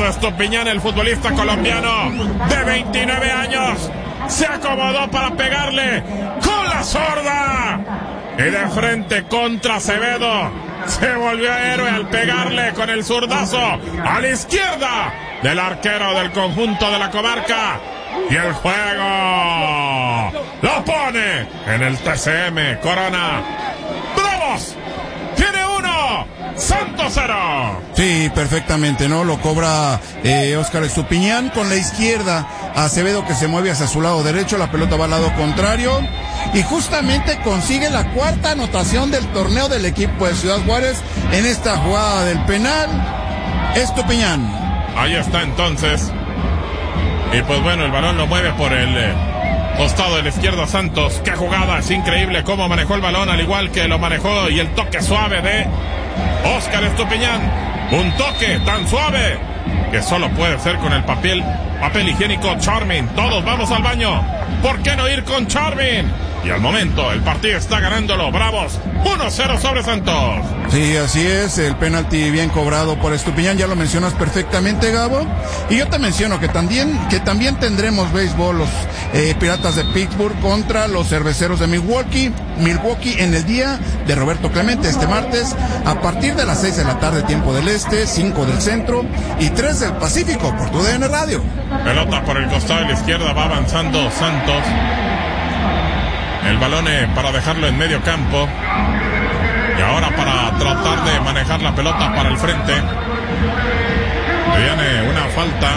Eduardo Estupiñán, el futbolista colombiano de 29 años, se acomodó para pegarle con la zurda y de frente contra Acevedo. Se volvió héroe al pegarle con el zurdazo a la izquierda del arquero del conjunto de la comarca. Y el juego lo pone en el TCM Corona. ¡Bravos! Tiene 1, Santos 0. Sí, perfectamente, ¿no? Lo cobra Óscar Estupiñán con la izquierda. Acevedo, que se mueve hacia su lado derecho, la pelota va al lado contrario. Y justamente consigue la cuarta anotación del torneo del equipo de Ciudad Juárez en esta jugada del penal. Estupiñán. Ahí está entonces. Y pues bueno, el balón lo mueve por el costado de la izquierda Santos. Qué jugada, es increíble cómo manejó el balón, al igual que lo manejó y el toque suave de Óscar Estupiñán. Un toque tan suave que solo puede ser con el papel higiénico Charmin. Todos vamos al baño. ¿Por qué no ir con Charmin? Y al momento el partido está ganándolo Bravos 1-0 sobre Santos. Sí, así es, el penalti bien cobrado por Estupiñán, ya lo mencionas perfectamente, Gabo. Y yo te menciono que también tendremos béisbol, los Piratas de Pittsburgh contra los Cerveceros de Milwaukee en el día de Roberto Clemente, este martes, a partir de las 6 de la tarde, tiempo del este, 5 del centro y 3 del Pacífico, por tu DN Radio. Pelota por el costado de la izquierda, va avanzando Santos. El balón para dejarlo en medio campo. Y ahora para tratar de manejar la pelota para el frente. Viene una falta.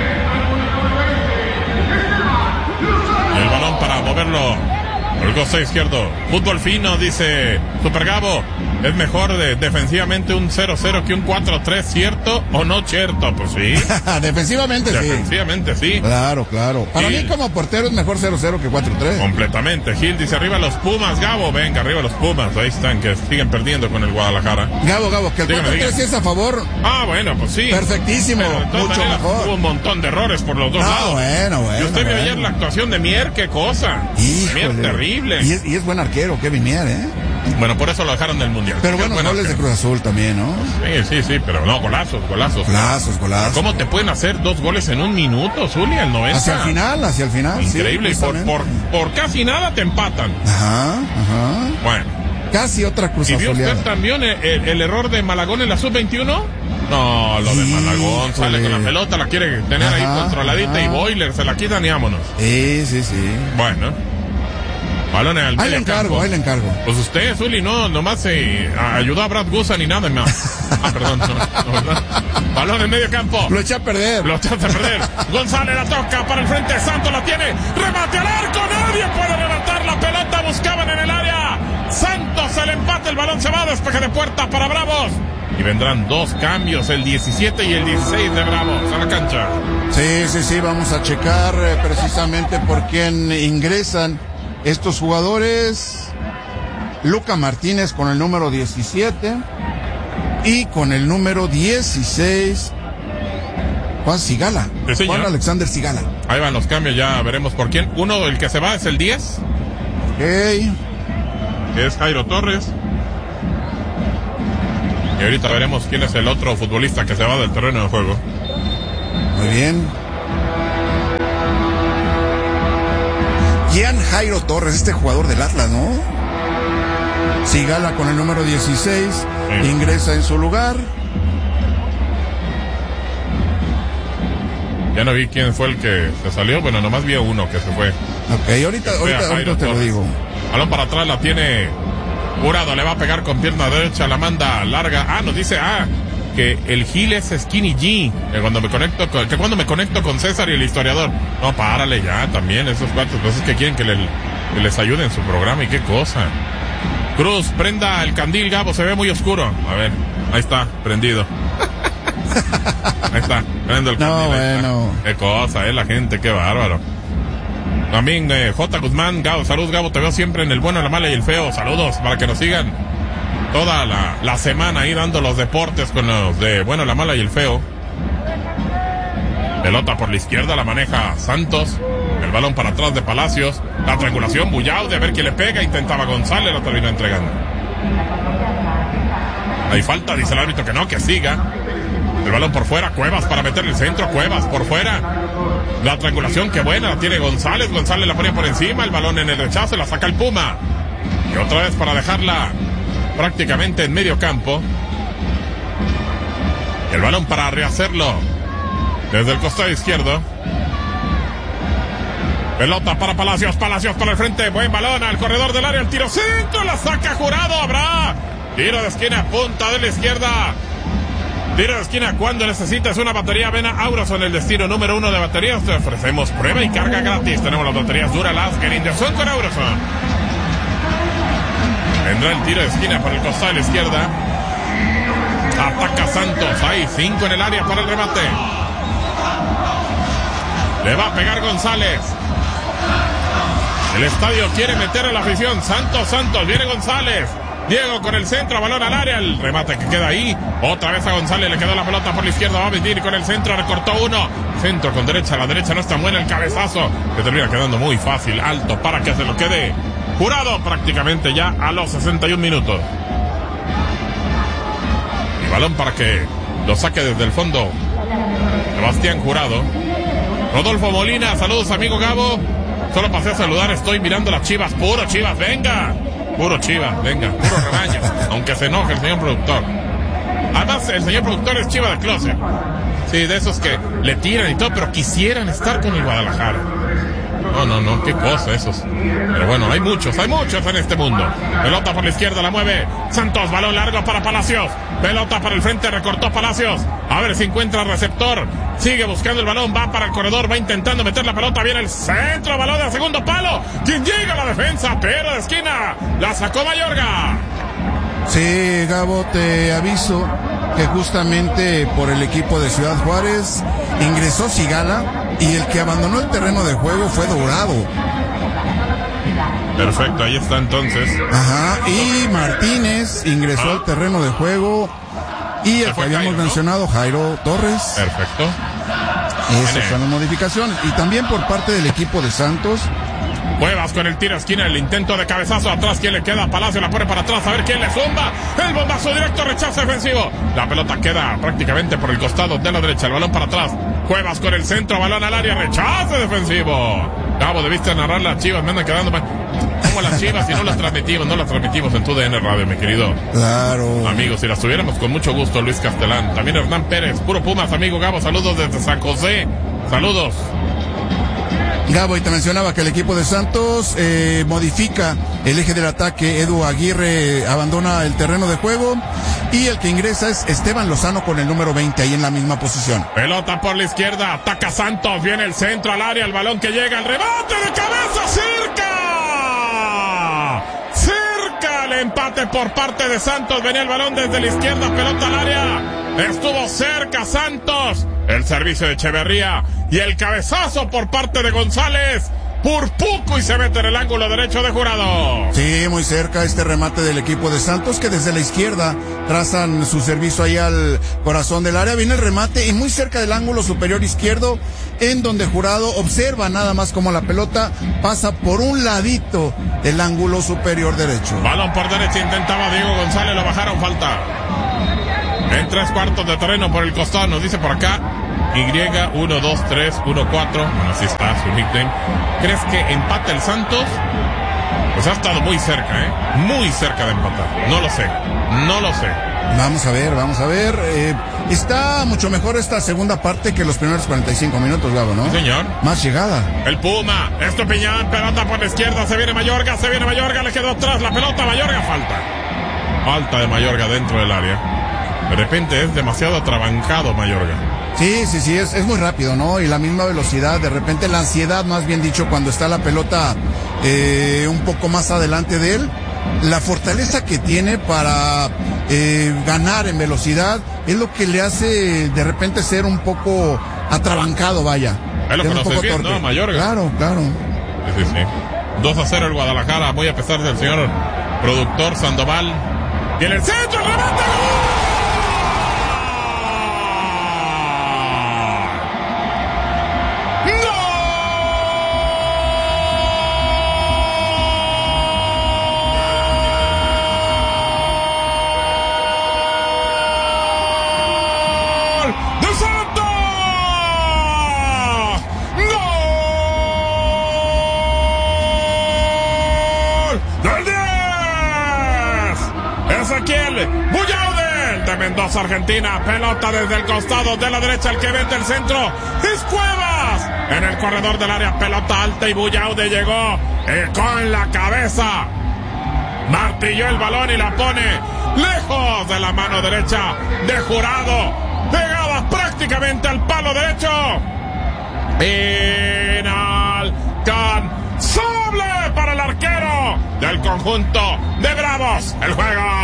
Y el balón para moverlo por el costado izquierdo. Fútbol fino, dice Super Gabo. Es mejor defensivamente un 0-0 que un 4-3, ¿cierto o no cierto? Pues sí. Defensivamente sí. Claro. Para mí como portero es mejor 0-0 que 4-3. Completamente. Gil dice arriba los Pumas, Gabo. Venga, arriba los Pumas. Ahí están, que siguen perdiendo con el Guadalajara. Gabo, que el 4-3 sí es a favor. Ah, bueno, pues sí. Perfectísimo, mucho mejor. Hubo un montón de errores por los dos lados. Bueno. Y usted vio ayer la actuación de Mier, qué cosa. Híjole. Mier terrible. Y es buen arquero, Kevin Mier, Bueno, por eso lo dejaron del Mundial. Pero bueno, goles de Cruz Azul también, ¿no? Sí, pero no, golazos. Golazos. ¿Cómo te pueden hacer 2 goles en 1 minuto, Zuli, al 90? Hacia el final. Increíble, sí, y por casi nada te empatan. Ajá. Bueno. Casi otra Cruz ¿Y Azuleada. vio usted también el error de Malagón en la sub-21? No, lo de Malagón, sale con la pelota, la quiere tener ahí controladita y Boiler se la quitan y vámonos. Sí. Bueno. Balones al Ahí le encargo. Pues usted, Zuli, no, nomás ayudó a Brad Guzan y nada más. Perdón, no, ¿verdad? Balón en medio campo. Lo eché a perder. González la toca para el frente, Santos la tiene. Remate al arco, nadie puede levantar la pelota, buscaban en el área. Santos el empate, el balón se va, despeje de puerta para Bravos. Y vendrán 2 cambios, el 17 y el 16 de Bravos a la cancha. Sí, vamos a checar precisamente por quién ingresan estos jugadores. Luca Martínez con el número 17 y con el número 16 Juan Sigala. Sí, Juan Alexander Sigala. Ahí van los cambios, ya veremos por quién. Uno, el que se va es el 10. Que es Jairo Torres. Y ahorita veremos quién es el otro futbolista que se va del terreno de juego. Muy bien. Gian Jairo Torres, este jugador del Atlas, ¿no? Sigala con el número 16, ingresa en su lugar. Ya no vi quién fue el que se salió, bueno, nomás vi uno que se fue. Ok, ahorita te lo digo. Balón para atrás, la tiene Jurado, le va a pegar con pierna derecha, la manda larga. Nos dice, que el Gil es Skinny G, que cuando me conecto con César y el historiador. No, párale ya, también, esos cuatro cosas que quieren que les ayude en su programa, y qué cosa. Cruz, prenda el candil, Gabo, se ve muy oscuro. A ver, ahí está, prendido. Ahí está, prendo el candil. No, bueno. Qué cosa, la gente, qué bárbaro. También J. Guzmán, Gabo, saludos, Gabo, te veo siempre en el bueno, la mala y el feo. Saludos, para que nos sigan toda la semana ahí dando los deportes con los de bueno, la mala y el feo. Pelota por la izquierda, la maneja Santos. El balón para atrás de Palacios. La triangulación, Bullao, de ver quién le pega. Intentaba González, lo terminó entregando. Hay falta, dice el árbitro que no, que siga. El balón por fuera, Cuevas para meter el centro, Cuevas por fuera. La triangulación, qué buena, la tiene González. González la pone por encima, el balón en el rechazo, la saca el Puma. Y otra vez para dejarla prácticamente en medio campo. El balón para rehacerlo desde el costado izquierdo. Pelota para Palacios, Palacios para el frente, buen balón al corredor del área, el tiro centro, la saca Jurado, habrá tiro de esquina, punta de la izquierda. Tiro de esquina cuando necesitas una batería. Ven a Auroson, el destino número 1 de baterías. Te ofrecemos prueba y carga gratis. Tenemos las baterías Duralast Gerinderson con Auroson. Vendrá el tiro de esquina por el costado de la izquierda. Ataca Santos. Hay 5 en el área para el remate. Le va a pegar González. El estadio quiere meter a la afición. Santos. Viene González. Diego con el centro, balón al área, el remate que queda ahí. Otra vez a González, le quedó la pelota por la izquierda, va a venir con el centro, recortó uno. Centro con derecha, la derecha no está buena, el cabezazo que termina quedando muy fácil, alto para que se lo quede Jurado prácticamente ya a los 61 minutos. Y balón para que lo saque desde el fondo Sebastián Jurado. Rodolfo Molina, saludos amigo Gabo. Solo pasé a saludar, estoy mirando las Chivas, puro Chivas, venga. Puro Chivas, venga, puro rebaño. Aunque se enoje el señor productor. Además, el señor productor es Chiva de closet. Sí, de esos que le tiran y todo, pero quisieran estar con el Guadalajara. No, qué cosa esos. Pero bueno, hay muchos en este mundo. Pelota por la izquierda, la mueve Santos, balón largo para Palacios. Pelota para el frente, recortó Palacios. A ver si encuentra receptor. Sigue buscando el balón, va para el corredor, va intentando meter la pelota. Viene el centro, balón de segundo palo. Quien llega a la defensa, pero de esquina. La sacó Mayorga. Sí, Gabo, te aviso que justamente por el equipo de Ciudad Juárez ingresó Sigala y el que abandonó el terreno de juego fue Dorado. Perfecto, ahí está entonces. Ajá, y Martínez ingresó al terreno de juego y el que habíamos Jairo, mencionado, Jairo Torres. Perfecto. Esas son las modificaciones. Y también por parte del equipo de Santos. Cuevas con el tiro a esquina, el intento de cabezazo atrás, ¿quién le queda? Palacio la pone para atrás, a ver quién le zumba. El bombazo directo, rechazo defensivo. La pelota queda prácticamente por el costado de la derecha, el balón para atrás. Cuevas con el centro, balón al área, rechazo defensivo. Gabo, debiste narrar las Chivas, me andan quedando mal. Como las Chivas y no las transmitimos en tu DN Radio, mi querido. Claro. Amigos, si las tuviéramos con mucho gusto, Luis Castelán. También Hernán Pérez, puro Pumas, amigo Gabo, saludos desde San José. Saludos. Gabo, y te mencionaba que el equipo de Santos modifica el eje del ataque. Edu Aguirre abandona el terreno de juego y el que ingresa es Esteban Lozano con el número 20 ahí en la misma posición. Pelota por la izquierda, ataca Santos, viene el centro al área, el balón que llega, el remate de cabeza, cerca el empate por parte de Santos. Venía el balón desde la izquierda, pelota al área, estuvo cerca Santos. El servicio de Echeverría y el cabezazo por parte de González. Purpuco y se mete en el ángulo derecho de Jurado. Sí, muy cerca este remate del equipo de Santos que desde la izquierda trazan su servicio ahí al corazón del área. Viene el remate y muy cerca del ángulo superior izquierdo en donde Jurado observa nada más como la pelota pasa por un ladito del ángulo superior derecho. Balón por derecha, intentaba Diego González, lo bajaron, falta. En 3/4 de terreno por el costado, nos dice por acá Y12314. Bueno, así está su nickname. ¿Crees que empata el Santos? Pues ha estado muy cerca, muy cerca de empatar. No lo sé. Vamos a ver. Está mucho mejor esta segunda parte que los primeros 45 minutos, Gabo, ¿no? Sí, señor. Más llegada. El Puma, Estupiñán, pelota por la izquierda, se viene Mayorga, le quedó atrás la pelota, Mayorga, falta de Mayorga dentro del área. De repente es demasiado atrabancado Mayorga. Sí, es muy rápido, ¿no? Y la misma velocidad, de repente la ansiedad, más bien dicho, cuando está la pelota un poco más adelante de él, la fortaleza que tiene para ganar en velocidad es lo que le hace de repente ser un poco atrabancado, vaya. Es lo que conoces bien, torpe, ¿no, Mayorga? Claro. Sí. 2-0 el Guadalajara, muy a pesar del señor productor Sandoval. Y en el centro, el remate, 2 Argentina, pelota desde el costado de la derecha, el que vende el centro es Cuevas. En el corredor del área, pelota alta y Buyaude llegó con la cabeza. Martilló el balón y la pone lejos de la mano derecha de Jurado, pegada prácticamente al palo derecho. Inalcanzable para el arquero del conjunto de Bravos. El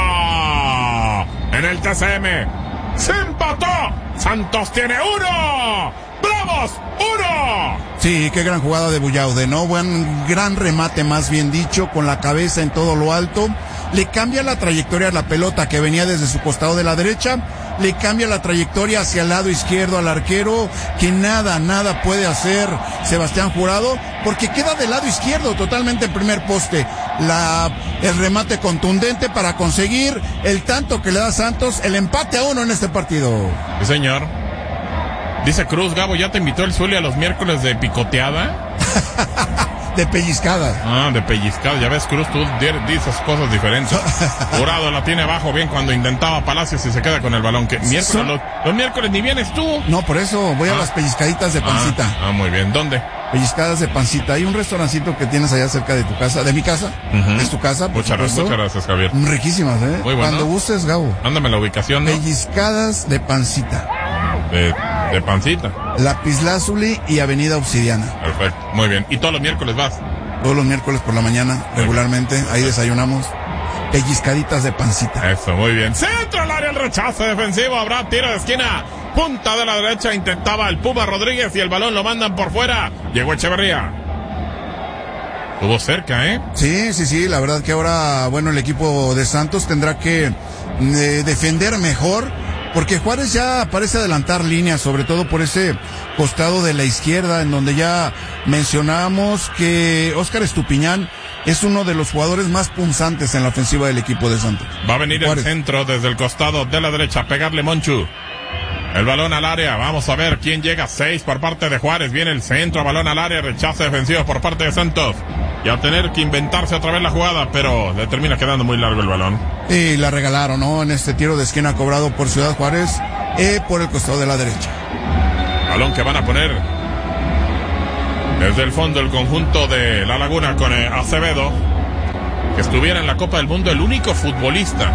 juego en el TCM se empató. Santos tiene 1, Bravos 1. Sí, qué gran jugada de Buyaude, ¿no? Gran remate, más bien dicho, con la cabeza en todo lo alto. Le cambia la trayectoria a la pelota que venía desde su costado de la derecha. Le cambia la trayectoria hacia el lado izquierdo al arquero, que nada puede hacer Sebastián Jurado, porque queda del lado izquierdo totalmente en primer poste. El remate contundente para conseguir el tanto que le da Santos, el empate a 1 en este partido. Sí, señor. Dice Cruz, Gabo, ¿ya te invitó el Zuli a los miércoles de picoteada? De pellizcadas. De pellizcadas. Ya ves, Cruz, tú dices cosas diferentes. Jurado la tiene abajo bien cuando intentaba Palacios y se queda con el balón. Que miércoles, los miércoles ni vienes tú. No, por eso voy a las pellizcaditas de pancita. Muy bien. ¿Dónde? Pellizcadas de pancita. Hay un restaurancito que tienes allá cerca de tu casa, de mi casa. Es tu casa, por supuesto. Muchas gracias, Javier. Riquísimas, ¿eh? Muy bueno. Cuando gustes, Gabo. Ándame la ubicación, ¿no? Pellizcadas de pancita. De pancita. Lapislázuli y Avenida Obsidiana. Perfecto, muy bien. ¿Y todos los miércoles vas? Todos los miércoles por la mañana, regularmente. Ahí desayunamos. Pellizcaditas de pancita. Eso, muy bien. Centro al área, el rechazo defensivo. Habrá tiro de esquina. Punta de la derecha, intentaba el Puma Rodríguez y el balón lo mandan por fuera. Llegó Echeverría. Estuvo cerca, ¿eh? Sí. La verdad que ahora, bueno, el equipo de Santos tendrá que defender mejor, porque Juárez ya parece adelantar líneas, sobre todo por ese costado de la izquierda, en donde ya mencionábamos que Óscar Estupiñán es uno de los jugadores más punzantes en la ofensiva del equipo de Santos. Va a venir Juárez. El centro desde el costado de la derecha, pegarle Monchu. El balón al área, vamos a ver quién llega. 6 por parte de Juárez, viene el centro, balón al área, rechazo defensivo por parte de Santos. Y a tener que inventarse otra vez la jugada, pero le termina quedando muy largo el balón. Y la regalaron, ¿no? En este tiro de esquina cobrado por Ciudad Juárez, por el costado de la derecha. Balón que van a poner desde el fondo el conjunto de La Laguna con Acevedo, que estuviera en la Copa del Mundo, el único futbolista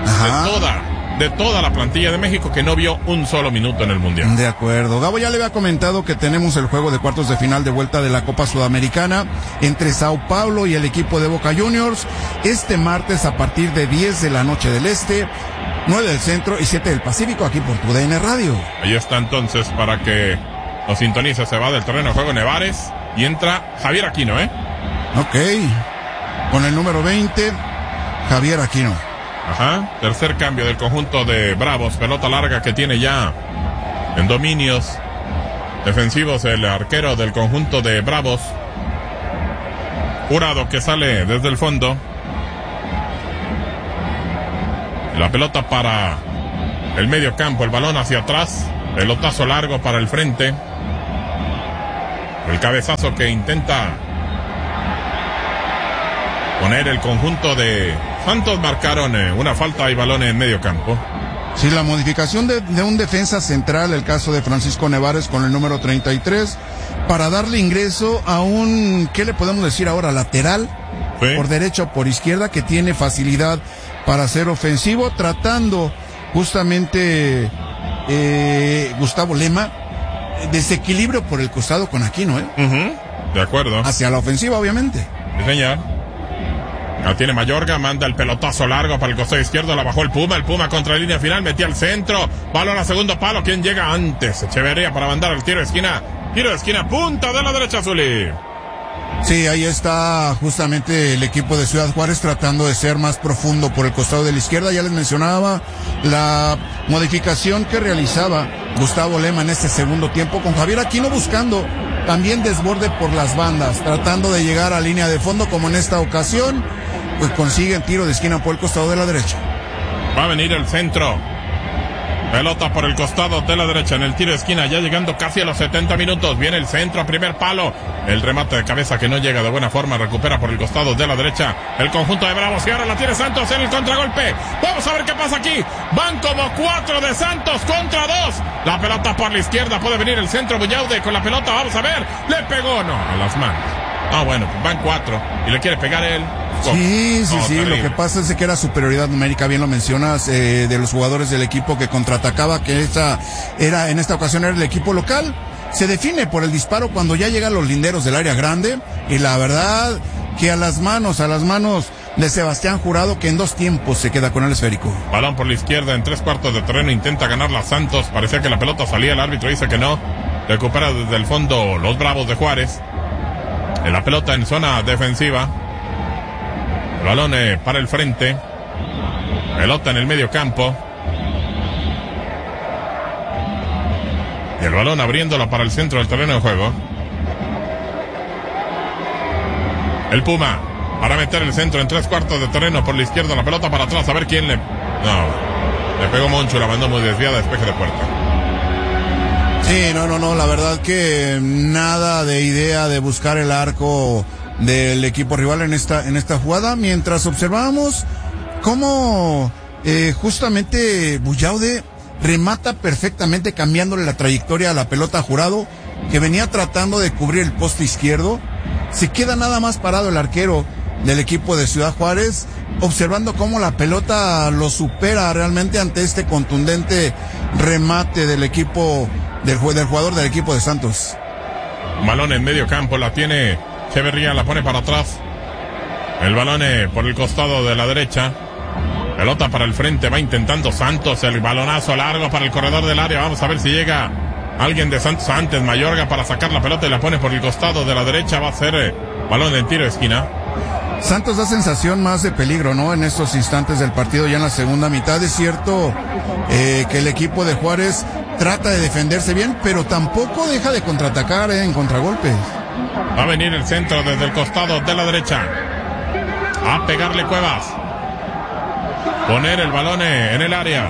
de toda la plantilla de México que no vio un solo minuto en el Mundial. De acuerdo. Gabo ya le había comentado que tenemos el juego de cuartos de final de vuelta de la Copa Sudamericana entre Sao Paulo y el equipo de Boca Juniors, este martes a partir de 10 de la noche del Este, 9 del Centro y 7 del Pacífico, aquí por tu DN Radio. Ahí está entonces para que nos sintonice. Se va del terreno de juego Nevares y entra Javier Aquino, Ok. Con el número 20, Javier Aquino. Tercer cambio del conjunto de Bravos, pelota larga que tiene ya en dominios defensivos el arquero del conjunto de Bravos, Jurado, que sale desde el fondo. La pelota para el medio campo, el balón hacia atrás, pelotazo largo para el frente, el cabezazo que intenta poner el conjunto de Santos. Marcaron una falta y balón en medio campo. Sí, la modificación de un defensa central, el caso de Francisco Nevares con el número 33, para darle ingreso a un, ¿qué le podemos decir ahora? Lateral, por derecha o por izquierda, que tiene facilidad para ser ofensivo, tratando justamente Gustavo Lema, desequilibrio por el costado con Aquino, De acuerdo. Hacia la ofensiva, obviamente. Sí, señor. La tiene Mayorga, manda el pelotazo largo para el costado izquierdo, la bajó el Puma contra la línea final, metía al centro, balón a segundo palo, ¿quién llega antes? Echeverría para mandar el tiro de esquina, punta de la derecha, Zuli. Sí, ahí está justamente el equipo de Ciudad Juárez tratando de ser más profundo por el costado de la izquierda. Ya les mencionaba la modificación que realizaba Gustavo Lema en este segundo tiempo, con Javier Aquino buscando también desborde por las bandas, tratando de llegar a línea de fondo, como en esta ocasión, pues consiguen tiro de esquina por el costado de la derecha. Va a venir el centro Pelota por el costado de la derecha en el tiro de esquina, ya llegando casi a los 70 minutos. Viene el centro a primer palo. El remate de cabeza que no llega de buena forma. Recupera por el costado de la derecha el conjunto de Bravos. Y ahora la tiene Santos en el contragolpe. Vamos a ver qué pasa aquí. Van como 4 de Santos contra 2. La pelota por la izquierda. Puede venir el centro. Bullaude con la pelota. Vamos a ver. Le pegó. No, a las manos. Bueno, pues van 4. Y le quiere pegar él. Sí. Lo que pasa es que era superioridad numérica, bien lo mencionas, de los jugadores del equipo que contraatacaba, que en esta ocasión era el equipo local. Se define por el disparo cuando ya llegan los linderos del área grande, y la verdad que a las manos de Sebastián Jurado, que en 2 tiempos se queda con el esférico. Balón por la izquierda en 3/4 de terreno, intenta ganar la Santos, parecía que la pelota salía, el árbitro dice que no. Recupera desde el fondo los Bravos de Juárez. La pelota en zona defensiva. El balón para el frente. Pelota en el medio campo. Y el balón abriéndola para el centro del terreno de juego. El Puma para meter el centro en 3/4 de terreno por la izquierda. La pelota para atrás. A ver quién le... No. Le pegó Moncho. La mandó muy desviada. Despeje de puerta. Sí, no. La verdad que nada de idea de buscar el arco del equipo rival en esta jugada, mientras observábamos cómo justamente Bullaude remata perfectamente, cambiándole la trayectoria a la pelota a Jurado, que venía tratando de cubrir el poste izquierdo. Se queda nada más parado el arquero del equipo de Ciudad Juárez, observando cómo la pelota lo supera realmente ante este contundente remate del equipo del jugador del equipo de Santos. Balón en medio campo, la tiene Echeverría, la pone para atrás. El balón por el costado de la derecha. Pelota para el frente, va intentando Santos. El balonazo largo para el corredor del área. Vamos a ver si llega alguien de Santos antes. Mayorga para sacar la pelota y la pone por el costado de la derecha. Va a ser balón en tiro de esquina. Santos da sensación más de peligro, ¿no? En estos instantes del partido, ya en la segunda mitad. Es cierto que el equipo de Juárez trata de defenderse bien, pero tampoco deja de contraatacar en contragolpes. Va a venir el centro desde el costado de la derecha. A pegarle Cuevas. Poner el balón en el área.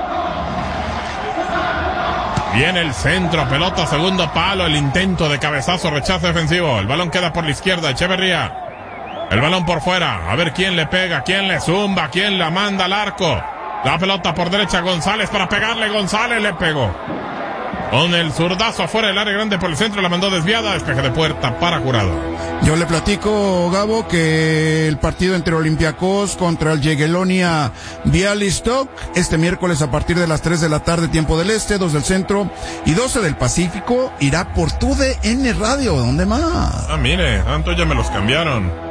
Viene el centro, pelota, segundo palo, el intento de cabezazo, rechazo defensivo. El balón queda por la izquierda, Echeverría. El balón por fuera, a ver quién le pega, quién le zumba, quién la manda al arco. La pelota por derecha, González para pegarle, González le pegó. Con el zurdazo afuera del área grande por el centro, la mandó desviada, despeje de puerta para Jurado. Yo le platico, Gabo, que el partido entre Olympiacos contra el Jagiellonia Białystok, este miércoles a partir de las 3 de la tarde, tiempo del este, 2 del centro y 12 del Pacífico, irá por TUDN Radio. ¿Dónde más? Mire, tanto ya me los cambiaron.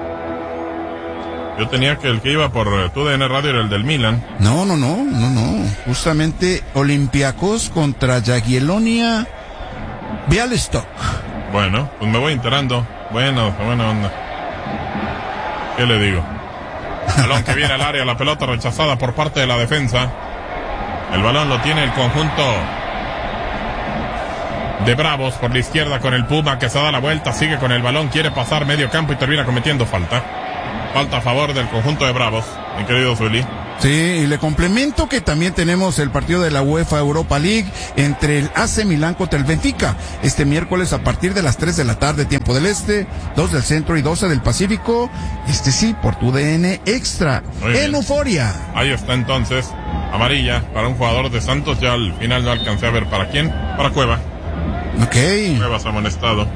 Yo tenía que el que iba por TUDN Radio era el del Milan. No. Justamente Olympiacos contra Jagiellonia Białystok. Bueno, pues me voy enterando. Buena onda. ¿Qué le digo? Balón que viene al área, la pelota rechazada por parte de la defensa. El balón lo tiene el conjunto de Bravos por la izquierda con el Puma que se da la vuelta, sigue con el balón, quiere pasar medio campo y termina cometiendo falta. Falta a favor del conjunto de Bravos, mi querido Zuli. Sí, y le complemento que también tenemos el partido de la UEFA Europa League entre el AC Milán contra el Benfica, este miércoles a partir de las 3 de la tarde, tiempo del este, 2 del centro y 12 del Pacífico, sí, por TUDN Extra, en Euforia. Ahí está entonces, amarilla para un jugador de Santos, ya al final no alcancé a ver para quién, para Cueva. Ok. Cuevas amonestado.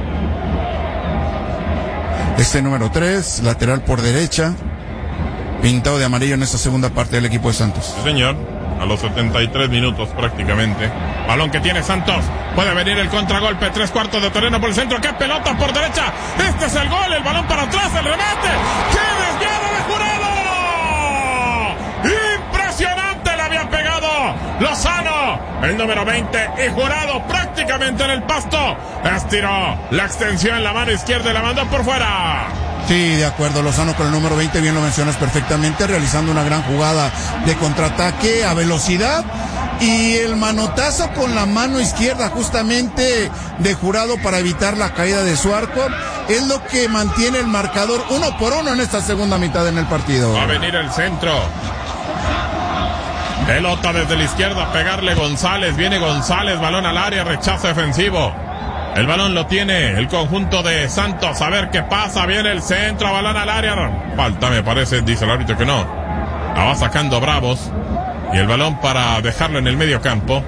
Número 3, lateral por derecha, pintado de amarillo en esta segunda parte del equipo de Santos. Sí, señor, a los 73 minutos prácticamente. Balón que tiene Santos, puede venir el contragolpe, 3/4 de terreno por el centro, ¡qué pelota por derecha! Este es el gol, el balón para atrás, el remate, ¡qué desviado de Jurado! ¡Impresionante! Le había pegado Lozano, el número 20, y Jurado prácticamente en el pasto, estiró la extensión en la mano izquierda y la mandó por fuera. Sí, de acuerdo, Lozano con el número 20, bien lo mencionas perfectamente, realizando una gran jugada de contraataque a velocidad y el manotazo con la mano izquierda justamente de Jurado para evitar la caída de su arco, es lo que mantiene el marcador 1-1 en esta segunda mitad en el partido. Va a venir el centro Pelota desde la izquierda a pegarle González. Viene González, balón al área, rechazo defensivo. El balón lo tiene el conjunto de Santos. A ver qué pasa. Viene el centro, balón al área. Falta, me parece, dice el árbitro que no. La va sacando Bravos. Y el balón para dejarlo en el medio campo.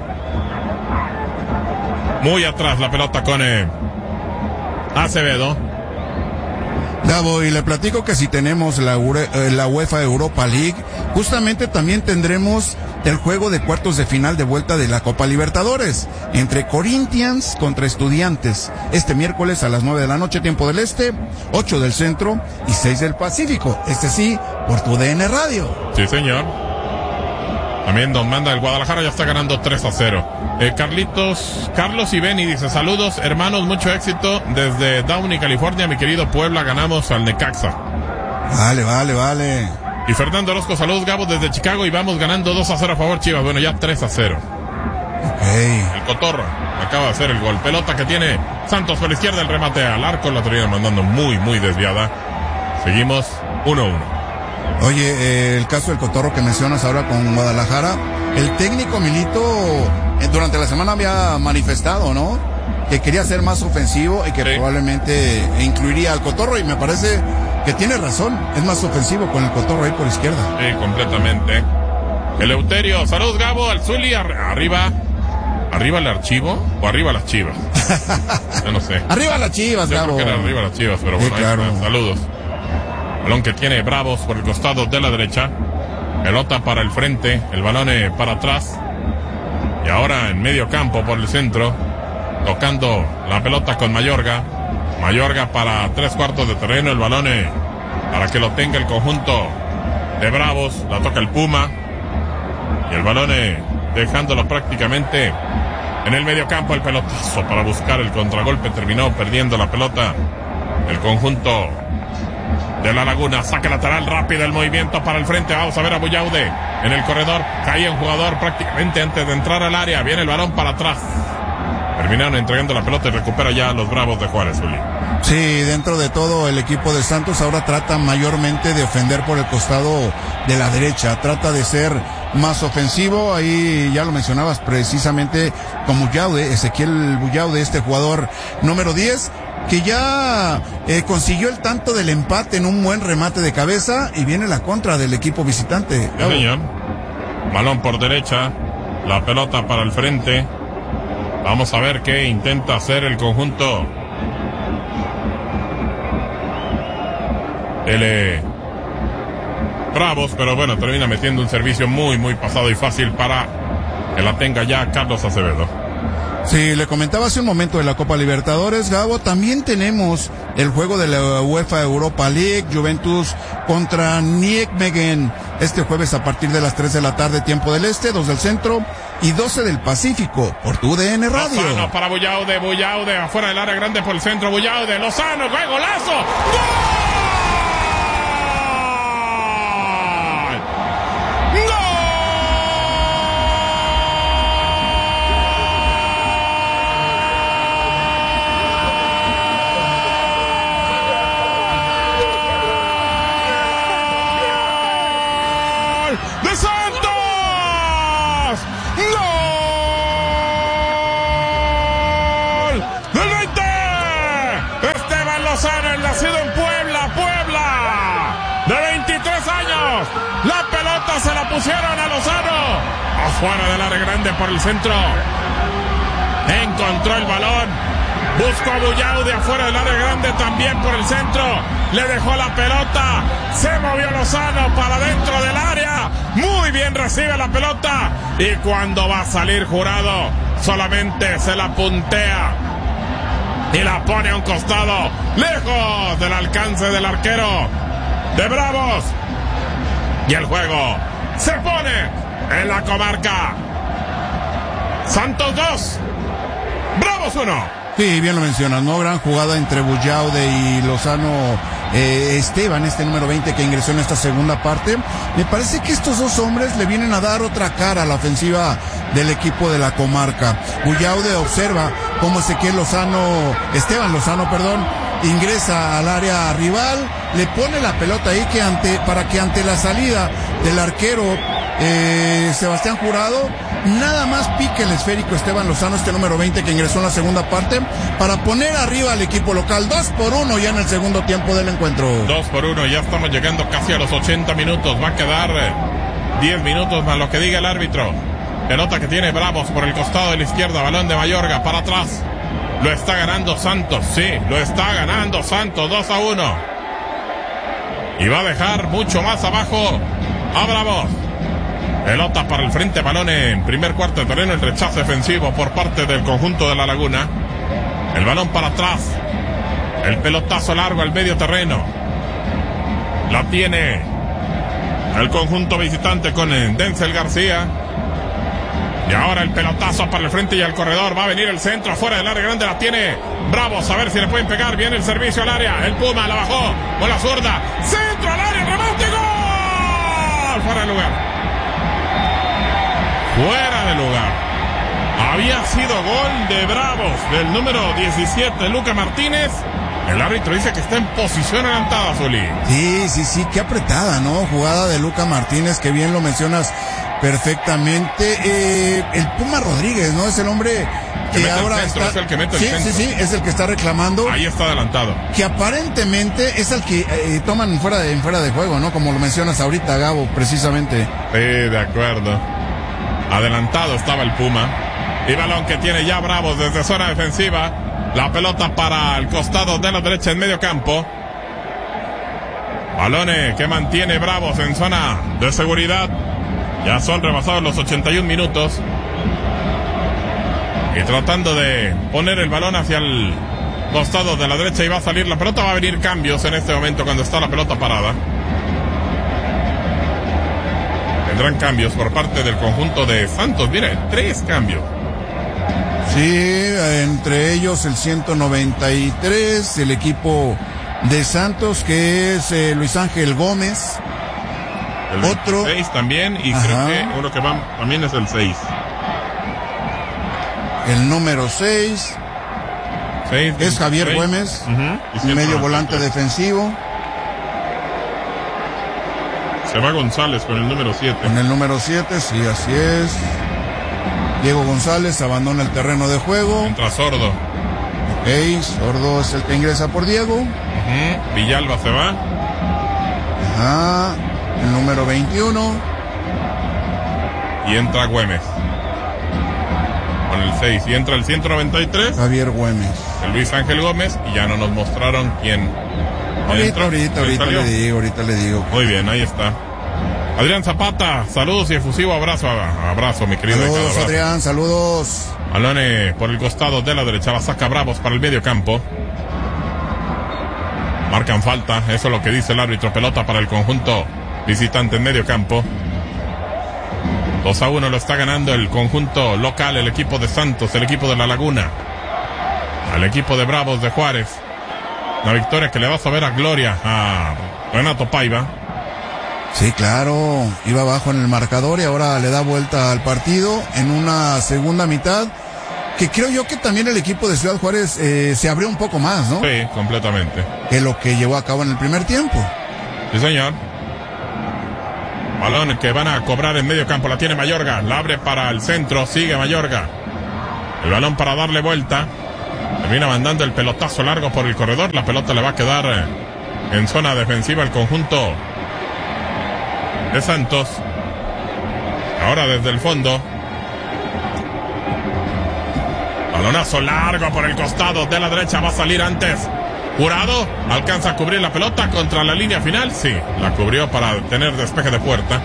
Muy atrás la pelota con Acevedo. Gabo, y le platico que si tenemos la UEFA Europa League, justamente también tendremos el juego de cuartos de final de vuelta de la Copa Libertadores, entre Corinthians contra Estudiantes, este miércoles a las 9 de la noche, tiempo del Este, 8 del Centro y 6 del Pacífico, sí, por tu DN Radio. Sí, señor. También Don Manda del Guadalajara ya está ganando 3-0. Carlos y Beni dice, saludos hermanos, mucho éxito desde Downey, California, mi querido Puebla, ganamos al Necaxa. Vale. Y Fernando Orozco, saludos Gabo desde Chicago y vamos ganando 2-0 a favor Chivas, bueno ya 3-0. Okay. El Cotorro acaba de hacer el gol, pelota que tiene Santos por la izquierda, el remate al arco, la termina mandando muy desviada. Seguimos 1-1. Oye, el caso del Cotorro que mencionas ahora con Guadalajara, el técnico Milito durante la semana había manifestado, ¿no?, que quería ser más ofensivo y que probablemente incluiría al Cotorro, y me parece que tiene razón, es más ofensivo con el Cotorro ahí por izquierda. Sí, completamente. Eleuterio, saludos Gabo, al Zuli, arriba el archivo o arriba las Chivas. Yo no sé. Arriba las Chivas, Gabo. Yo creo que era arriba las Chivas, pero bueno, claro. Saludos. Balón que tiene Bravos por el costado de la derecha. Pelota para el frente, el balón para atrás. Y ahora en medio campo por el centro, tocando la pelota con Mayorga. Mayorga para 3/4 de terreno, el balón para que lo tenga el conjunto de Bravos. La toca el Puma. Y el balón dejándolo prácticamente en el medio campo, el pelotazo para buscar el contragolpe. Terminó perdiendo la pelota el conjunto de La Laguna. Saque lateral rápido, el movimiento para el frente. Vamos a ver a Buyaude en el corredor. Caía un jugador prácticamente antes de entrar al área. Viene el balón para atrás. Terminaron entregando la pelota y recupera ya a los Bravos de Juárez, Juli. Sí, dentro de todo el equipo de Santos ahora trata mayormente de ofender por el costado de la derecha. Trata de ser más ofensivo. Ahí ya lo mencionabas precisamente con Buyaude, Ezequiel Buyaude, este jugador número 10. Que ya consiguió el tanto del empate en un buen remate de cabeza, y viene la contra del equipo visitante. Sí, señor. Balón por derecha, la pelota para el frente. Vamos a ver qué intenta hacer el conjunto Bravos, pero bueno, termina metiendo un servicio muy pasado y fácil para que la tenga ya Carlos Acevedo. Sí, le comentaba hace un momento de la Copa Libertadores, Gabo. También tenemos el juego de la UEFA Europa League, Juventus contra Nijmegen, este jueves a partir de las 3 de la tarde, tiempo del Este, 2 del Centro y 12 del Pacífico, por tu DN Radio. Lozano para Buyaude, afuera del área grande por el centro, Buyaude, Lozano, golazo, ¡gol! ¡de Santos! ¡Gol! ¡del 20! Esteban Lozano, el nacido en Puebla, de 23 años. La pelota se la pusieron a Lozano. Afuera del área grande por el centro. Encontró el balón. Buscó a Buyaude afuera del área grande también por el centro. Le dejó la pelota. Se movió Lozano para dentro del área. Muy bien recibe la pelota. Y cuando va a salir Jurado, solamente se la puntea y la pone a un costado, lejos del alcance del arquero de Bravos. Y el juego se pone en la comarca. Santos 2, Bravos 1. Sí, bien lo mencionas, ¿no? Gran jugada entre Buyaude y Lozano. Esteban, este número 20 que ingresó en esta segunda parte. Me parece que estos dos hombres le vienen a dar otra cara a la ofensiva del equipo de la comarca. Buyaude observa cómo Esteban Lozano, ingresa al área rival, le pone la pelota ahí para que ante la salida del arquero Sebastián Jurado, nada más pique el esférico Esteban Lozano, este número 20 que ingresó en la segunda parte, para poner arriba al equipo local. 2-1 ya en el segundo tiempo del encuentro. 2-1, ya estamos llegando casi a los 80 minutos. Va a quedar 10 minutos más lo que diga el árbitro. Pelota que tiene Bravos por el costado de la izquierda, balón de Mayorga para atrás. Lo está ganando Santos, sí, lo está ganando Santos, 2-1. Y va a dejar mucho más abajo a Bravos. Pelota para el frente, balón en primer cuarto de terreno, el rechazo defensivo por parte del conjunto de La Laguna. El balón para atrás, el pelotazo largo al medio terreno. La tiene el conjunto visitante con Denzel García. Y ahora el pelotazo para el frente y al corredor. Va a venir el centro afuera del área grande. La tiene Bravos. A ver si le pueden pegar. Viene el servicio al área. El Puma la bajó con la zurda. Centro al área. Remate. ¡Gol! Fuera de lugar. Fuera de lugar. Había sido gol de Bravos del número 17, Luca Martínez. El árbitro dice que está en posición adelantada, Zuli. Sí, qué apretada, ¿no? Jugada de Luca Martínez, que bien lo mencionas perfectamente. El Puma Rodríguez, ¿no? Es el hombre que ahora centro, está... es el que mete el centro. Sí, es el que está reclamando. Ahí está adelantado. Que aparentemente es el que toman fuera de juego, ¿no? Como lo mencionas ahorita, Gabo, precisamente. Sí, de acuerdo. Adelantado estaba el Puma. Y balón que tiene ya Bravos desde zona defensiva. La pelota para el costado de la derecha en medio campo. Balones que mantiene Bravos en zona de seguridad. Ya son rebasados los 81 minutos. Y tratando de poner el balón hacia el costado de la derecha y va a salir la pelota. Va a venir cambios en este momento cuando está la pelota parada. Tendrán cambios por parte del conjunto de Santos. Mire, 3 cambios. Sí, entre ellos el 193, el equipo de Santos, que es Luis Ángel Gómez. El otro 6 también, y ajá, creo que uno que va también es el 6. El número 6 es Javier Güemes, medio volante defensivo. Se va González con el número 7. Con el número 7, sí, así es. Diego González abandona el terreno de juego. Entra Sordo. Ok, Sordo es el que ingresa por Diego. Villalba se va. Ajá. El número 21. Y entra Güemes. Con el 6. Y entra el 193. Javier Güemes. El Luis Ángel Gómez. Y ya no nos mostraron quién. Ahorita le digo. Muy bien, ahí está. Adrián Zapata, saludos y efusivo abrazo, mi querido. Saludos, abrazo. Adrián, saludos. Balone por el costado de la derecha, la saca Bravos para el medio campo. Marcan falta, eso es lo que dice el árbitro. Pelota para el conjunto visitante en medio campo. 2-1 lo está ganando el conjunto local, el equipo de Santos, el equipo de La Laguna, al equipo de Bravos de Juárez. Una victoria que le va a saber a gloria a Renato Paiva. Sí, claro, iba abajo en el marcador y ahora le da vuelta al partido en una segunda mitad, que creo yo que también el equipo de Ciudad Juárez se abrió un poco más, ¿no? Sí, completamente. Que lo que llevó a cabo en el primer tiempo. Sí, señor. Balón que van a cobrar en medio campo, la tiene Mayorga, la abre para el centro, sigue Mayorga. El balón para darle vuelta. Termina mandando el pelotazo largo por el corredor, la pelota le va a quedar en zona defensiva al conjunto de Santos. Ahora desde el fondo, balonazo largo por el costado de la derecha, va a salir antes Jurado, alcanza a cubrir la pelota contra la línea final, sí, la cubrió para tener despeje de puerta,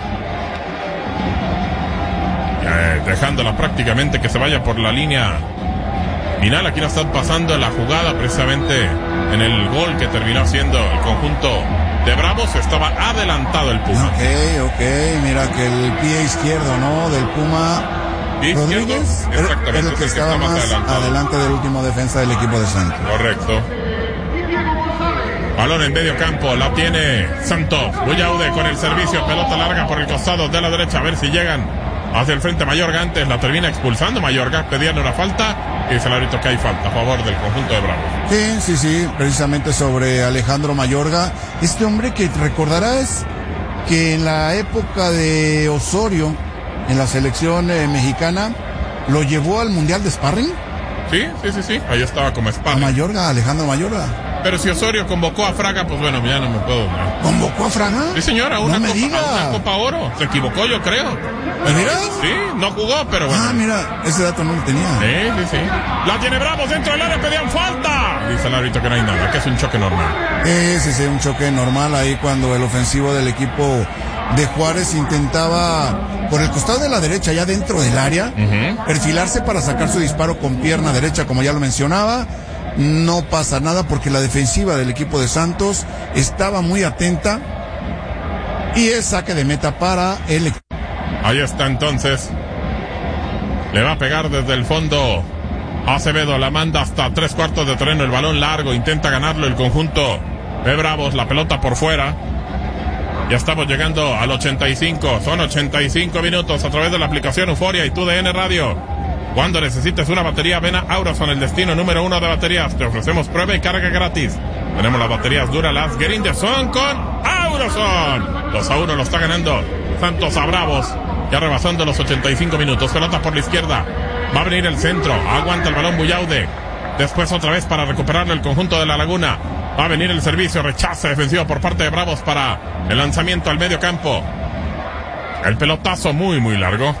dejándola prácticamente que se vaya por la línea final. Aquí no está pasando la jugada precisamente en el gol que terminó haciendo el conjunto de Bravos. Estaba adelantado el Puma. Ok, mira que el pie izquierdo, ¿no? Del Puma Rodríguez era el que estaba más adelante del último defensa del equipo de Santos. Correcto. Balón en medio campo, la tiene Santos. Bullaude con el servicio, pelota larga por el costado de la derecha, a ver si llegan hacia el frente. Mayorga antes la termina expulsando. Mayorga pedían una falta y dice el árbitro que hay falta a favor del conjunto de Bravos. Sí, precisamente sobre Alejandro Mayorga. Este hombre que recordarás que en la época de Osorio, en la selección mexicana, lo llevó al Mundial de Sparring. Sí. Ahí estaba como sparring. A Mayorga, Alejandro Mayorga. Pero si Osorio convocó a Fraga, pues bueno, ya no me puedo. ¿No? ¿Convocó a Fraga? Sí, señora, a una Copa Oro. Se equivocó, yo creo. ¿Mira? Sí, no jugó, pero bueno. Ah, mira, ese dato no lo tenía. Sí. La tiene Bravos dentro del área, pedían falta. Dice el árbitro que no hay nada, que es un choque normal. Sí, un choque normal ahí cuando el ofensivo del equipo de Juárez intentaba, por el costado de la derecha, ya dentro del área, perfilarse para sacar su disparo con pierna derecha, como ya lo mencionaba. No pasa nada porque la defensiva del equipo de Santos estaba muy atenta y es saque de meta para el equipo. Ahí está entonces. Le va a pegar desde el fondo. Acevedo la manda hasta 3/4 de terreno. El balón largo. Intenta ganarlo el conjunto de Bravos. La pelota por fuera. Ya estamos llegando al 85. Son 85 minutos a través de la aplicación Euforia y TUDN Radio. Cuando necesites una batería, ven a Auroson, el destino número 1 de baterías. Te ofrecemos prueba y carga gratis. Tenemos las baterías Duralast Gerinderson con Auroson. 2-1 lo está ganando Santos a Bravos. Ya rebasando los 85 minutos. Pelota por la izquierda. Va a venir el centro. Aguanta el balón Buyaude. Después otra vez para recuperarlo el conjunto de La Laguna. Va a venir el servicio. Rechace defensivo por parte de Bravos para el lanzamiento al medio campo. El pelotazo muy largo.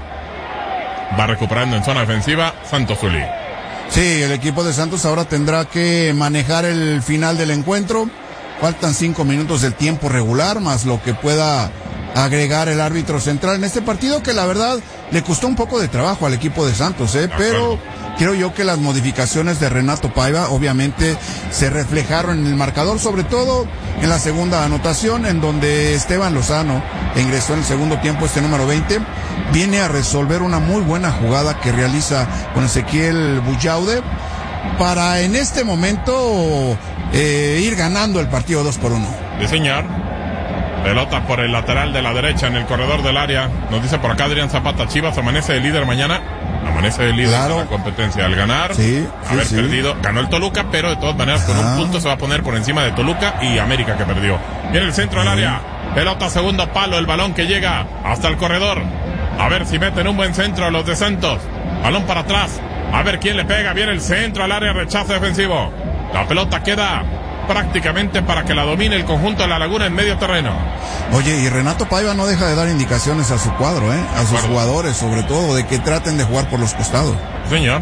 Va recuperando en zona defensiva Santos Zuli. Sí, el equipo de Santos ahora tendrá que manejar el final del encuentro. Faltan 5 minutos del tiempo regular, más lo que pueda agregar el árbitro central en este partido, que la verdad le costó un poco de trabajo al equipo de Santos, pero creo yo que las modificaciones de Renato Paiva obviamente se reflejaron en el marcador, sobre todo en la segunda anotación, en donde Esteban Lozano ingresó en el segundo tiempo, número 20, viene a resolver una muy buena jugada que realiza con Ezequiel Buyaude para en este momento ir ganando el partido 2-1. Sí, señor. Pelota por el lateral de la derecha en el corredor del área. Nos dice por acá Adrián Zapata, Chivas amanece de líder mañana. Amanece de líder de la competencia. Al ganar, haber perdido, ganó el Toluca, pero de todas maneras con un punto se va a poner por encima de Toluca y América, que perdió. Viene el centro del área. Pelota segundo palo, el balón que llega hasta el corredor. A ver si meten un buen centro los de Santos. Balón para atrás. A ver quién le pega. Viene el centro al área, rechazo defensivo. La pelota queda prácticamente para que la domine el conjunto de La Laguna en medio terreno. Oye, y Renato Paiva no deja de dar indicaciones a su cuadro, a sus jugadores, sobre todo, de que traten de jugar por los costados. Señor.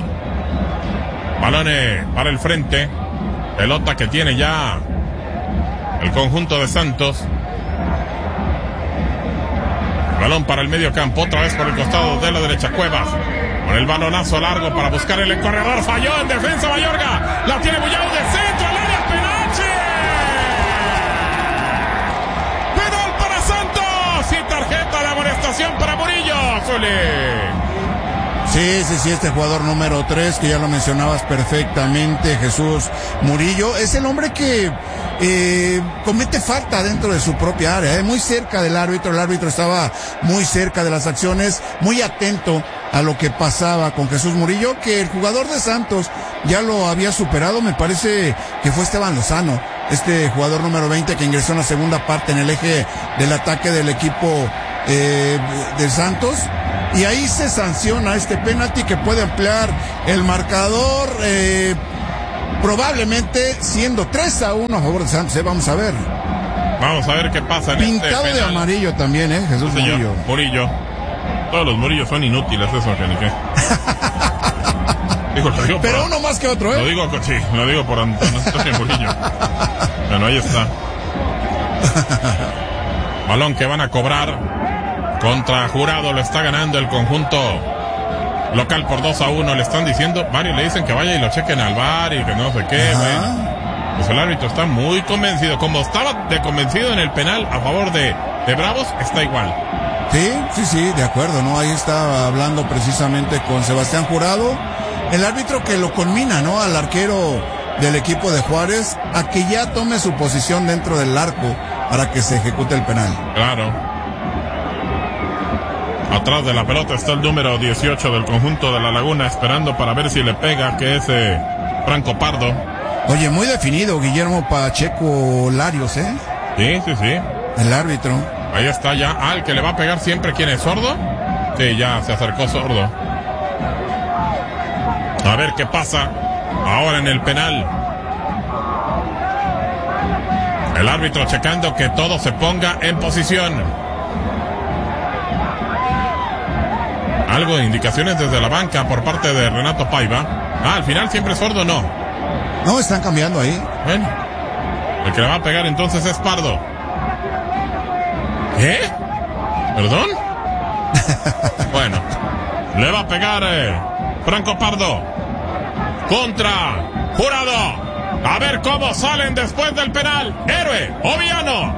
Balones para el frente. Pelota que tiene ya el conjunto de Santos. Balón para el medio campo, otra vez por el costado de la derecha. Cuevas con el balonazo largo para buscar el corredor. Falló en defensa Mayorga. La tiene Bullao de centro al área. Penal para Santos y tarjeta de amonestación para Murillo. Sí, este jugador número 3, que ya lo mencionabas perfectamente, Jesús Murillo, es el hombre que comete falta dentro de su propia área, muy cerca del árbitro. El árbitro estaba muy cerca de las acciones, muy atento a lo que pasaba con Jesús Murillo, que el jugador de Santos ya lo había superado. Me parece que fue Esteban Lozano, este jugador número 20 que ingresó en la segunda parte en el eje del ataque del equipo de Santos, y ahí se sanciona este penalti que puede ampliar el marcador, probablemente siendo 3-1 a favor de Santos. Vamos a ver qué pasa en pintado este de amarillo también, Jesús Murillo. Todos los Murillos son inútiles, eso que ni qué. Pero uno más que otro, Lo digo por Antonio Murillo. Bueno, ahí está. Balón que van a cobrar contra Jurado. Lo está ganando el conjunto local por 2-1. Le están diciendo, varios le dicen que vaya y lo chequen al VAR y que no sé qué. Bueno, pues el árbitro está muy convencido. Como estaba de convencido en el penal a favor de Bravos, está igual. Sí, de acuerdo, ¿no? Ahí está hablando precisamente con Sebastián Jurado, el árbitro que lo conmina, ¿no? Al arquero del equipo de Juárez a que ya tome su posición dentro del arco para que se ejecute el penal. Claro. Atrás de la pelota está el número 18 del conjunto de La Laguna, esperando para ver si le pega, que es Franco Pardo. Oye, muy definido Guillermo Pacheco Larios, Sí. El árbitro. Ahí está ya. El que le va a pegar siempre, ¿quién es? ¿Sordo? Sí, ya se acercó Sordo. A ver qué pasa ahora en el penal. El árbitro checando que todo se ponga en posición. Algo de indicaciones desde la banca por parte de Renato Paiva. Al final siempre Sordo, no. No, están cambiando ahí. Bueno, el que le va a pegar entonces es Pardo. ¿Qué? ¿Perdón? Bueno, le va a pegar Franco Pardo contra Jurado. A ver cómo salen después del penal. Héroe o villano.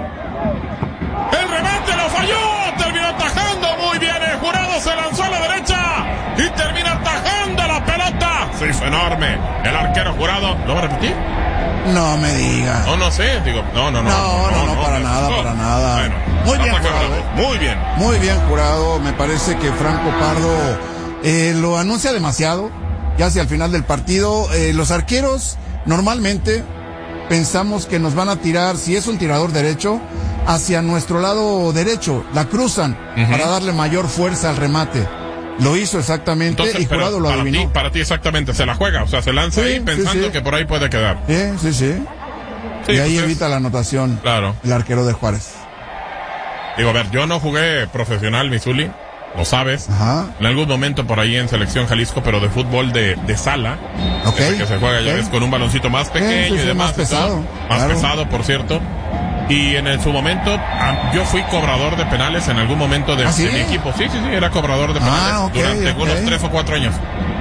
El remate lo falló. Terminó atajando muy bien. El Jurado se lanzó a la derecha y termina atajando la pelota. Se hizo enorme. El arquero Jurado. ¿Lo va a repetir? No me diga. No sé. Digo, no, para nada. Bueno, muy bien, Jurado. Muy bien. Muy bien, Jurado. Me parece que Franco Pardo lo anuncia demasiado. Ya hacia el final del partido, los arqueros normalmente pensamos que nos van a tirar, si es un tirador derecho, hacia nuestro lado derecho. La cruzan para darle mayor fuerza al remate. Lo hizo exactamente. Entonces, y Jurado lo adivinó. Para ti exactamente, se la juega, o sea, se lanza ahí pensando que por ahí puede quedar. Sí. Y ahí evita la anotación. Claro. El arquero de Juárez. Digo, a ver, yo no jugué profesional, Misuli, lo sabes. Ajá. En algún momento por ahí en Selección Jalisco, pero de fútbol de sala. Okay. Que se juega, ya ves, con un baloncito más pequeño y demás. Más pesado. Más pesado, por cierto. Y en su momento, yo fui cobrador de penales en algún momento de mi equipo. Sí, era cobrador de penales durante unos 3 o 4 años.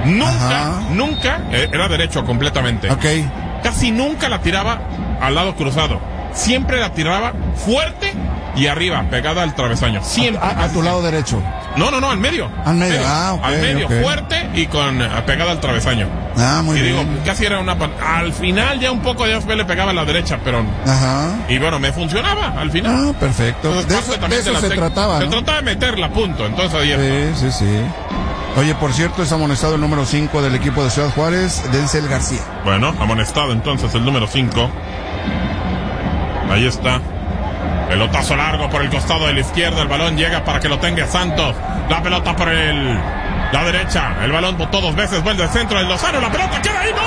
Nunca, era derecho completamente. Casi nunca la tiraba al lado cruzado. Siempre la tiraba fuerte y arriba, pegada al travesaño. Siempre. A tu lado derecho. No, al medio. Al medio, al medio, fuerte y pegada al travesaño. Muy bien. Y digo, casi era al final ya un poco de le pegaba a la derecha, pero... Y bueno, me funcionaba al final. Perfecto. Entonces, de eso se trataba, Se trataba de meterla, punto. Entonces ahí está. Sí. Oye, por cierto, es amonestado el número 5 del equipo de Ciudad Juárez, Denzel García. Bueno, amonestado entonces el número 5. Ahí está. Pelotazo largo por el costado de la izquierda. El balón llega para que lo tenga Santos. La pelota por la derecha. El balón botó 2 veces. Vuelve al centro de Lozano. La pelota queda ahí.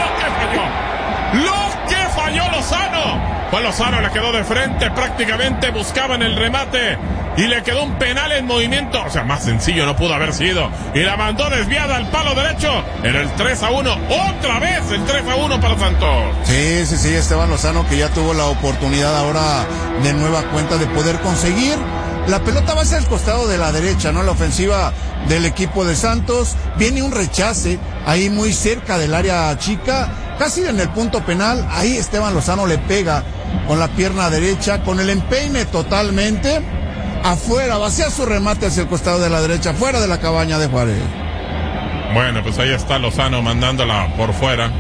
¡No! Lo que falló Lozano. Pues Lozano le quedó de frente. Prácticamente buscaban el remate. Y le quedó un penal en movimiento. O sea, más sencillo no pudo haber sido. Y la mandó desviada al palo derecho. Era el 3-1. Otra vez el 3-1 para Santos. Sí. Esteban Lozano, que ya tuvo la oportunidad ahora de nueva cuenta de poder conseguir. La pelota va hacia el costado de la derecha, ¿no? La ofensiva del equipo de Santos. Viene un rechace ahí muy cerca del área chica. Casi en el punto penal. Ahí Esteban Lozano le pega con la pierna derecha. Con el empeine totalmente. Afuera, vacía su remate hacia el costado de la derecha, fuera de la cabaña de Juárez. Bueno, pues ahí está Lozano mandándola por fuera.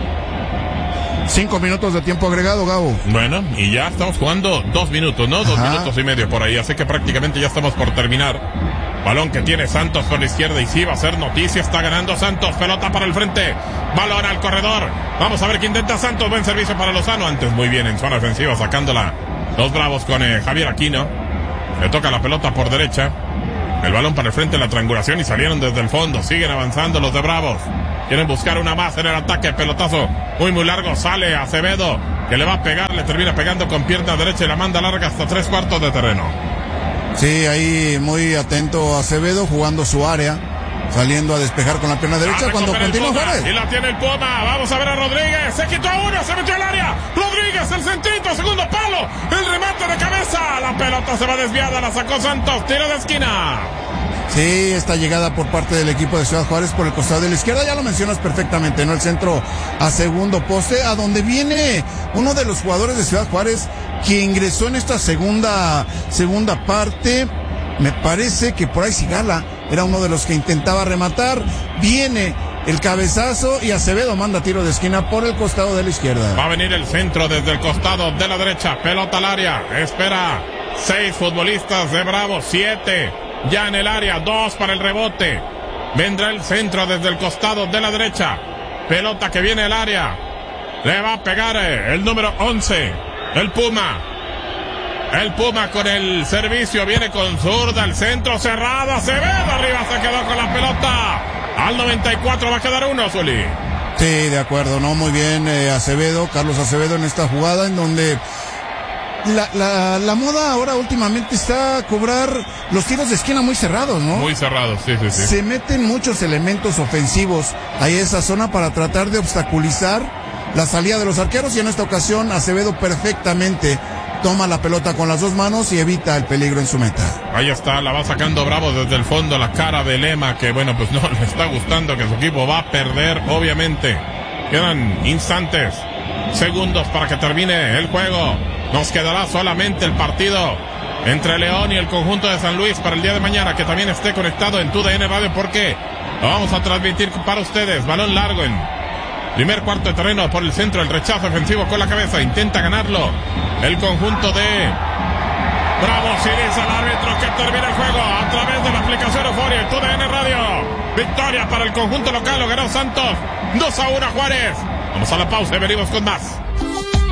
5 minutos de tiempo agregado, Gabo. Bueno, y ya estamos jugando 2 minutos, ¿no? 2 minutos y medio por ahí, así que prácticamente ya estamos por terminar. Balón que tiene Santos por la izquierda y sí va a ser noticia, está ganando Santos, pelota para el frente, balón al corredor. Vamos a ver qué intenta Santos, buen servicio para Lozano, antes muy bien en zona ofensiva sacándola los Bravos con Javier Aquino. Le toca la pelota por derecha. El balón para el frente, la triangulación y salieron desde el fondo. Siguen avanzando los de Bravos. Quieren buscar una más en el ataque. Pelotazo muy largo. Sale Acevedo, que le va a pegar. Le termina pegando con pierna derecha y la manda larga hasta 3/4 de terreno. Sí, ahí muy atento Acevedo jugando su área. Saliendo a despejar con la pierna derecha cuando continúa Juárez. Y la tiene el Puma. Vamos a ver a Rodríguez. Se quitó a uno. Se metió al área. Rodríguez, el centrito. Segundo palo. El remate de cabeza. La pelota se va desviada. La sacó Santos. Tiro de esquina. Sí, esta llegada por parte del equipo de Ciudad Juárez por el costado de la izquierda. Ya lo mencionas perfectamente, ¿no? El centro a segundo poste. A donde viene uno de los jugadores de Ciudad Juárez que ingresó en esta segunda parte. Me parece que por ahí Sigala era uno de los que intentaba rematar. Viene el cabezazo y Acevedo manda tiro de esquina por el costado de la izquierda. Va a venir el centro desde el costado de la derecha. Pelota al área. Espera 6 futbolistas de Bravo. 7 ya en el área. 2 para el rebote. Vendrá el centro desde el costado de la derecha. Pelota que viene al área. Le va a pegar el número 11. El Puma. El Puma con el servicio, viene con zurda, el centro cerrado, Acevedo arriba se quedó con la pelota. Al 94 va a quedar uno, Zuli. Sí, de acuerdo, ¿no? Muy bien, Acevedo, Carlos Acevedo en esta jugada en donde la moda ahora últimamente está a cobrar los tiros de esquina muy cerrados, ¿no? Muy cerrados, sí. Se meten muchos elementos ofensivos ahí a esa zona para tratar de obstaculizar la salida de los arqueros, y en esta ocasión Acevedo perfectamente toma la pelota con las dos manos y evita el peligro en su meta. Ahí está, la va sacando Bravo desde el fondo, la cara de Lema, que bueno, pues no le está gustando, que su equipo va a perder, obviamente. Quedan instantes, segundos para que termine el juego. Nos quedará solamente el partido entre León y el conjunto de San Luis para el día de mañana, que también esté conectado en TUDN Radio, porque lo vamos a transmitir para ustedes. Balón largo en primer cuarto de terreno por el centro, el rechazo ofensivo con la cabeza, intenta ganarlo el conjunto de Bravo. Si dice el árbitro que termina el juego a través de la aplicación Euforia y TUDN Radio. Victoria para el conjunto local, lo ganó Santos 2-1 a Juárez. Vamos a la pausa y venimos con más.